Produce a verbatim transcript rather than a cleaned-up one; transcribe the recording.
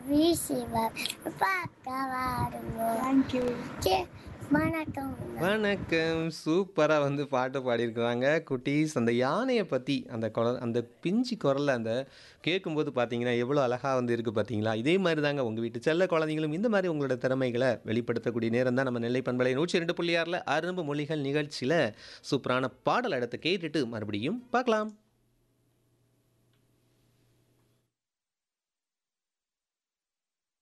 வீசி பார்க்க வாருவோம். தேங்க்யூ. சே, வணக்கம். வணக்கம். சூப்பரா வந்து பாட்டு பாடியிருக்கிறாங்க குட்டீஸ். அந்த யானைய பத்தி அந்த கொர அந்த பிஞ்சு குரல்ல அந்த கேட்கும்போது பார்த்தீங்கன்னா, எவ்வளோ அழகா வந்து இருக்கு பார்த்தீங்களா? இதே மாரி தாங்க உங்க வீட்டு செல்ல குழந்தைங்களும் இந்த மாரி உங்களோட திறமைகள வெளிப்படுத்தக்கூடிய நேரம் தான் நம்ம நெல்லை பண்பலை நூற்று இரண்டு புள்ளி ஆறில் அரும்பு மொழிகள் நிகழ்ச்சியில சூப்பரான பாடல் இடத்த கேட்டுட்டு மறுபடியும் பார்க்கலாம்.